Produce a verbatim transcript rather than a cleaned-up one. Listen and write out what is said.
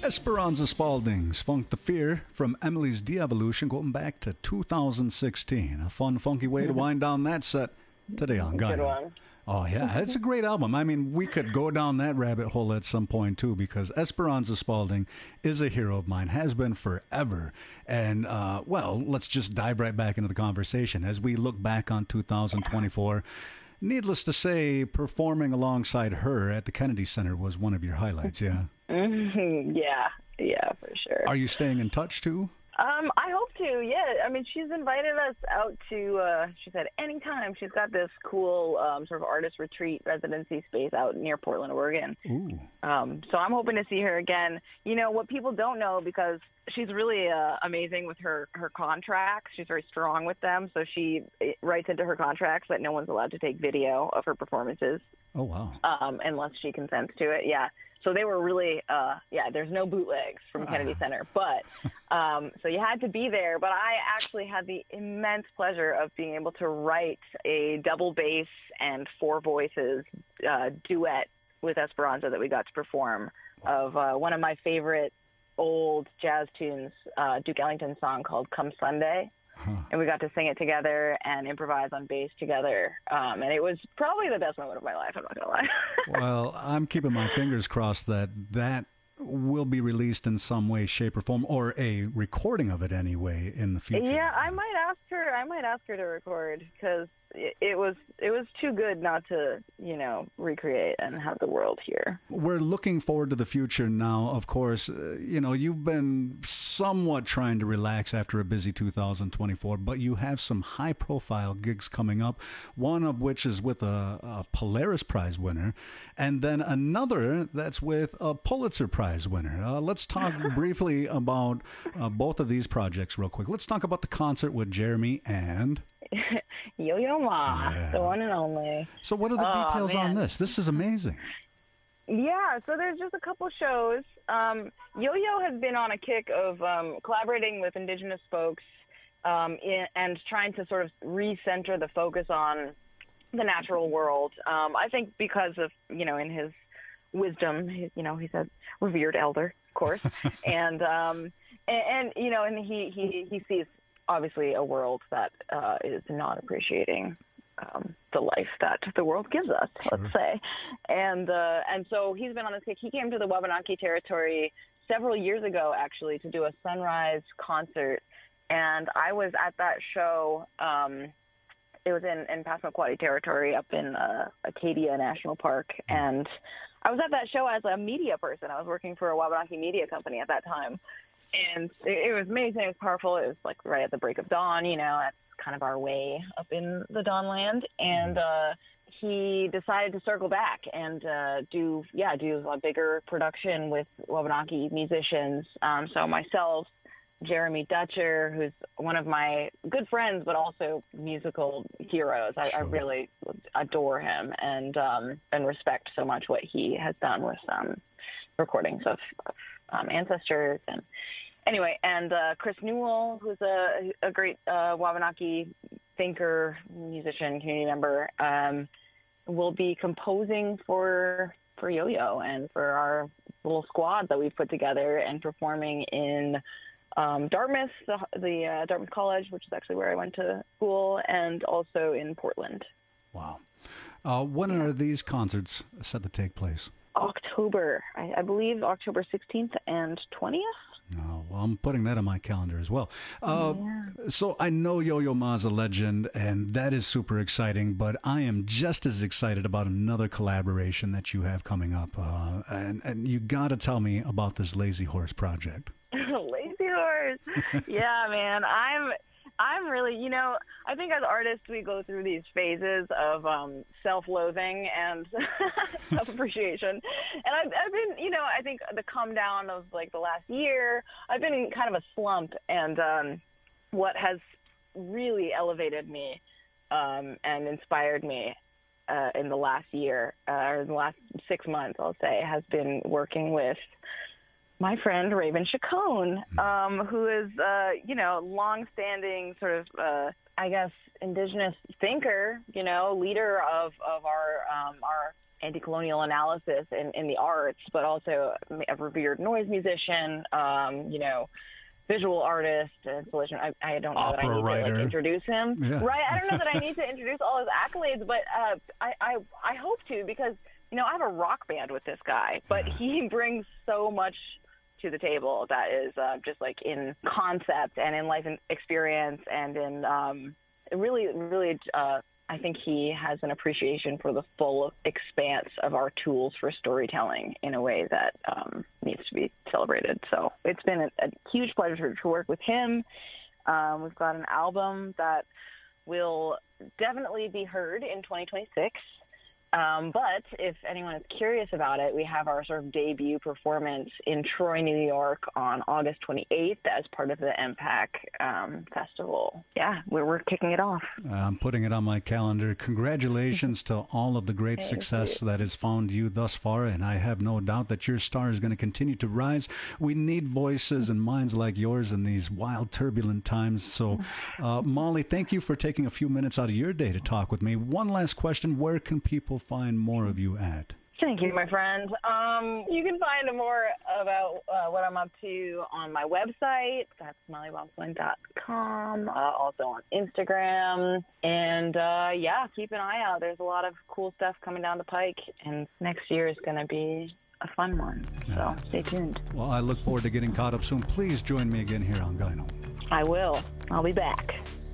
Esperanza Spalding's Funk the Fear from Emily's De-Evolution going back to two thousand sixteen. A fun, funky way to wind down that set today on Guiding. Good one. Oh, yeah, it's a great album. I mean, we could go down that rabbit hole at some point, too, because Esperanza Spalding is a hero of mine, has been forever. And, uh, well, let's just dive right back into the conversation. As we look back on two thousand twenty-four, needless to say, performing alongside her at the Kennedy Center was one of your highlights, yeah? Mm-hmm. Yeah, yeah, for sure. Are you staying in touch, too? Um, I hope to, yeah. I mean, she's invited us out to, uh, she said, anytime. She's got this cool um, sort of artist retreat residency space out near Portland, Oregon. Ooh. Um, so I'm hoping to see her again. You know, what people don't know, because she's really uh, amazing with her, her contracts. She's very strong with them. So she writes into her contracts that no one's allowed to take video of her performances. Oh, wow. Um, unless she consents to it, yeah. So they were really, uh, yeah, there's no bootlegs from Kennedy Center. But um, so you had to be there. But I actually had the immense pleasure of being able to write a double bass and four voices uh, duet with Esperanza that we got to perform of uh, one of my favorite old jazz tunes, uh, Duke Ellington song called Come Sunday. Huh. And we got to sing it together and improvise on bass together. Um, and it was probably the best moment of my life, I'm not going to lie. Well, I'm keeping my fingers crossed that that will be released in some way, shape, or form, or a recording of it anyway in the future. Yeah, I might ask her. I might ask her to record, because it, it was it was too good not to, you know, recreate and have the world hear. We're looking forward to the future now. Of course, uh, you know, you've been somewhat trying to relax after a busy two thousand twenty-four, but you have some high-profile gigs coming up. One of which is with a, a Polaris Prize winner, and then another that's with a Pulitzer Prize winner. Uh, let's talk briefly about uh, both of these projects real quick. Let's talk about the concert with Jeremy and Yo-Yo Ma, yeah. the one and only. So what are the oh, details man. on this? This is amazing. Yeah, so there's just a couple shows. Um, Yo-Yo has been on a kick of um, collaborating with Indigenous folks um, in, and trying to sort of recenter the focus on the natural world. Um, I think because of, you know, in his wisdom, he, you know, he's a revered elder, of course, and, um, and, and, you know, and he, he, he sees obviously a world that uh, is not appreciating um, the life that the world gives us, sure. let's say. And uh, and so he's been on this kick. He came to the Wabanaki territory several years ago, actually, to do a sunrise concert. And I was at that show. Um, it was in, in Passamaquoddy territory up in uh, Acadia National Park. And I was at that show as a media person. I was working for a Wabanaki media company at that time. And it, it was amazing. It was powerful. It was like right at the break of dawn, you know, that's kind of our way up in the Dawnland. And uh, he decided to circle back and uh, do, yeah, do a bigger production with Wabanaki musicians. Um, so myself, Jeremy Dutcher, who's one of my good friends, but also musical heroes. I, I really adore him and um, and respect so much what he has done with um, recordings of um, ancestors and Anyway, and uh, Chris Newell, who's a, a great uh, Wabanaki thinker, musician, community member, um, will be composing for for Yo-Yo and for our little squad that we've put together and performing in um, Dartmouth, the, the uh, Dartmouth College, which is actually where I went to school, and also in Portland. Wow. Uh, when are these concerts set to take place? October, I, I believe October sixteenth and twentieth. Oh, well, I'm putting that on my calendar as well. Uh, yeah. So I know Yo-Yo Ma's a legend, and that is super exciting, but I am just as excited about another collaboration that you have coming up. Uh, and, and you got to tell me about this Lazy Horse project. Lazy Horse. Yeah, man. I'm... I'm really, you know, I think as artists we go through these phases of um, self-loathing and self-appreciation. And I've, I've been, you know, I think the come down of like the last year, I've been in kind of a slump. And um, what has really elevated me um, and inspired me uh, in the last year, uh, or the last six months, I'll say, has been working with my friend Raven Chacon, um, who is, uh, you know, long-standing sort of, uh, I guess, indigenous thinker, you know, leader of, of our um, our anti-colonial analysis in, in the arts, but also a revered noise musician, um, you know, visual artist, installation. I, I don't know Opera that I need writer. to like, introduce him. Yeah. Right. I don't know that I need to introduce all his accolades, but uh, I, I, I hope to, because, you know, I have a rock band with this guy, but he brings so much to the table that is uh, just like in concept and in life experience and in um, really, really, uh, I think he has an appreciation for the full expanse of our tools for storytelling in a way that um, needs to be celebrated. So it's been a, a huge pleasure to work with him. Um, we've got an album that will definitely be heard in twenty twenty-six. Um, but if anyone is curious about it, we have our sort of debut performance in Troy, New York on August twenty-eighth as part of the M PAC um, festival. Yeah, we're, we're kicking it off. I'm putting it on my calendar. Congratulations to all of the great Thank success you. that has found you thus far, and I have no doubt that your star is going to continue to rise. We need voices and minds like yours in these wild, turbulent times. So, uh, Molly, thank you for taking a few minutes out of your day to talk with me. One last question. Where can people find more of you at? Thank you, my friend. Um, you can find more about uh, what I'm up to on my website. That's molly wampling dot com. Uh, also on Instagram. And, uh, yeah, keep an eye out. There's a lot of cool stuff coming down the pike. And next year is going to be a fun one. So Yeah. stay tuned. Well, I look forward to getting caught up soon. Please join me again here on Gyno. I will. I'll be back.